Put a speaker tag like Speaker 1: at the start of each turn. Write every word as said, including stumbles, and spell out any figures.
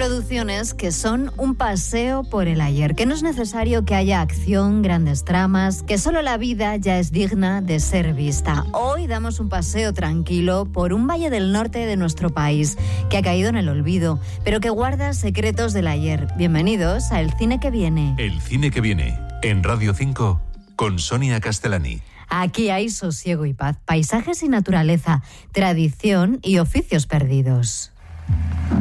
Speaker 1: producciones que son un paseo por el ayer, que no es necesario que haya acción, grandes tramas, que solo la vida ya es digna de ser vista. Hoy damos un paseo tranquilo por un valle del norte de nuestro país, que ha caído en el olvido, pero que guarda secretos del ayer. Bienvenidos a El Cine que Viene.
Speaker 2: El Cine que Viene, en Radio cinco, con Sonia Castellani.
Speaker 1: Aquí hay sosiego y paz, paisajes y naturaleza, tradición y oficios perdidos.